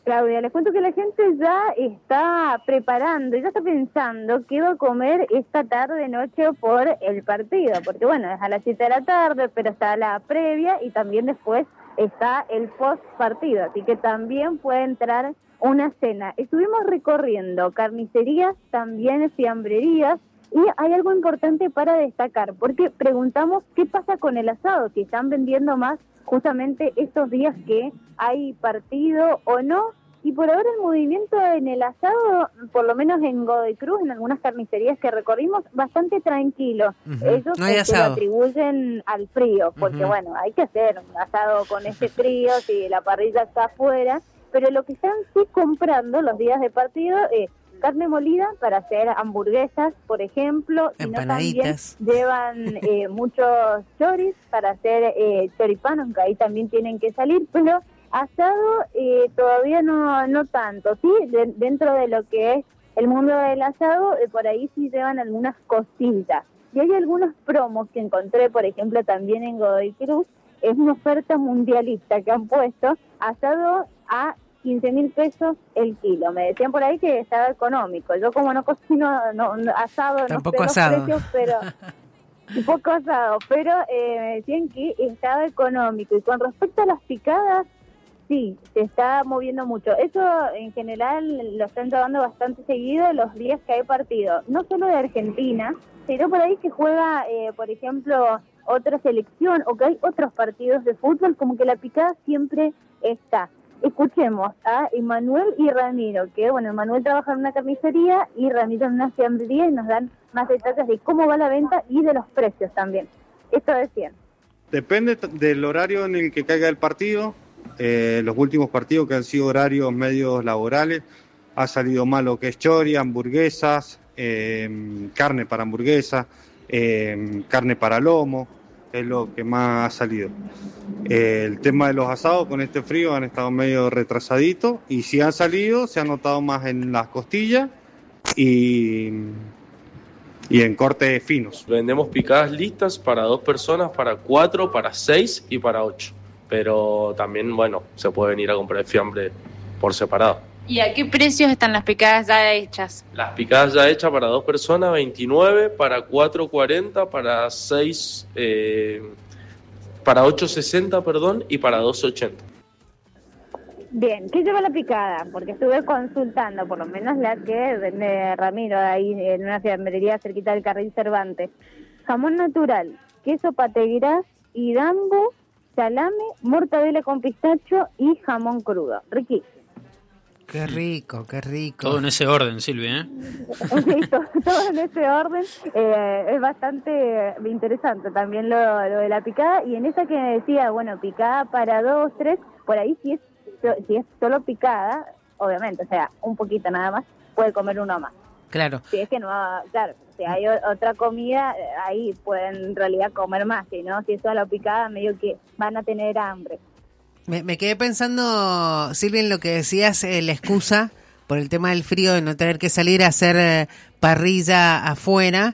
Claudia, les cuento que la gente ya está preparando, ya está pensando qué va a comer esta tarde, noche por el partido, porque bueno, es a las 7 de la tarde, pero está la previa y también después está el post partido, así que también puede entrar una cena. Estuvimos recorriendo carnicerías, también fiambrerías, y hay algo importante para destacar, porque preguntamos qué pasa con el asado, si están vendiendo más justamente estos días que hay partido o no, y por ahora el movimiento en el asado, por lo menos en Godoy Cruz, en algunas carnicerías que recorrimos, bastante tranquilo. Ellos no hay se lo asado. atribuyen al frío, porque bueno, hay que hacer un asado con ese frío si la parrilla está afuera, pero lo que están sí comprando los días de partido es carne molida para hacer hamburguesas, por ejemplo, y no también llevan muchos choris para hacer choripanos, que ahí también tienen que salir, pero asado todavía no tanto, sí, dentro de lo que es el mundo del asado, por ahí sí llevan algunas cositas. Y hay algunos promos que encontré, por ejemplo, también en Godoy Cruz, es una oferta mundialista que han puesto asado a 15.000 pesos el kilo. Me decían por ahí que estaba económico. Yo como no cocino asado, tampoco no sé asado. los precios, pero un poco asado, pero me decían que estaba económico. Y con respecto a las picadas, sí, se está moviendo mucho. Eso en general lo están llevando bastante seguido los días que hay partido. No solo de Argentina, sino por ahí que juega, por ejemplo, otra selección o que hay otros partidos de fútbol, como que la picada siempre está. Escuchemos a Emanuel y Ramiro, que bueno, Emanuel trabaja en una carnicería y Ramiro en una fiambrería y nos dan más detalles de cómo va la venta y de los precios también. Esto decían. Depende del horario en el que caiga el partido. Los últimos partidos que han sido horarios medios laborales, ha salido mal lo que es chori, hamburguesas, carne para hamburguesas, carne para lomo, es lo que más ha salido. El tema de los asados con este frío han estado medio retrasaditos y si han salido se ha notado más en las costillas y en cortes finos. Vendemos picadas listas para 2 personas, para 4, para 6 y para 8. Pero también, bueno, se puede venir a comprar el fiambre por separado. ¿Y a qué precios están las picadas ya hechas? Las picadas ya hechas para 2 personas, 29, para 4, 40, para 6, para 8, 60, perdón, y para 2, 80. Bien, ¿qué lleva la picada? Porque estuve consultando, por lo menos la que vende Ramiro, ahí en una fiambrería cerquita del Carril Cervantes. Jamón natural, queso pategras, hidambo, salame, mortadela con pistacho y jamón crudo. Riquísimo. Qué rico, qué rico. Todo en ese orden, Silvia, ¿eh? Sí, todo en ese orden. Es bastante interesante también lo de la picada. Y en esa que me decía, bueno, picada para 2, 3, por ahí si es solo picada, obviamente, o sea, un poquito nada más, puede comer uno más. Claro. Si es que no, claro, si hay otra comida, ahí pueden en realidad comer más, si no, si es solo picada, medio que van a tener hambre. Me quedé pensando, Silvia, en lo que decías, la excusa por el tema del frío de no tener que salir a hacer parrilla afuera,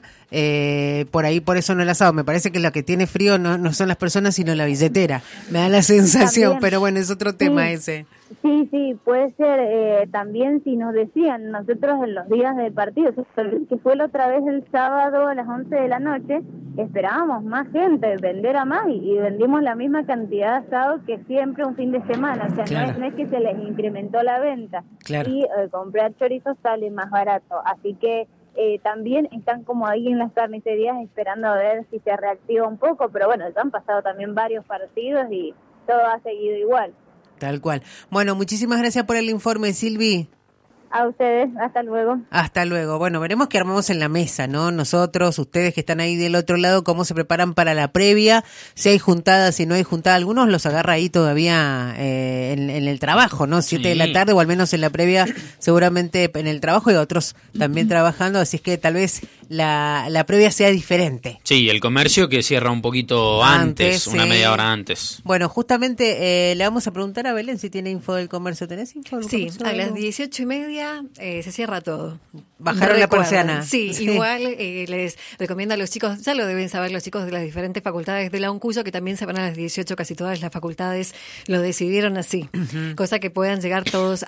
por ahí por eso no el asado. Me parece que lo que tiene frío no son las personas sino la billetera, me da la sensación. También, pero bueno, es otro tema ese. Sí, puede ser. También si nos decían nosotros en los días del partido, que fue la otra vez el sábado a las 11 de la noche, esperábamos más gente, vender a más y vendimos la misma cantidad de asado que siempre un fin de semana. O sea, claro, no es que se les incrementó la venta. Claro. Y comprar chorizos sale más barato. Así que también están como ahí en las carnicerías esperando a ver si se reactiva un poco. Pero bueno, ya han pasado también varios partidos y todo ha seguido igual. Tal cual. Bueno, muchísimas gracias por el informe, Silvi. A ustedes, hasta luego. Hasta luego. Bueno, veremos qué armamos en la mesa, ¿no? Nosotros, ustedes que están ahí del otro lado, cómo se preparan para la previa, si hay juntada, si no hay juntada. Algunos los agarra ahí todavía en el trabajo, ¿no? 7 de la tarde o al menos en la previa, seguramente en el trabajo y otros también trabajando, así es que tal vez la previa sea diferente. Sí, el comercio que cierra un poquito antes una media hora antes. Bueno, justamente le vamos a preguntar a Belén si tiene info del comercio. ¿Tenés info del comercio? Sí, a las 18:30 se cierra todo. Bajaron la persiana. Sí, igual les recomiendo a los chicos, ya lo deben saber los chicos de las diferentes facultades de la UNCUYO, que también se van a las 18, casi todas las facultades lo decidieron así, cosa que puedan llegar todos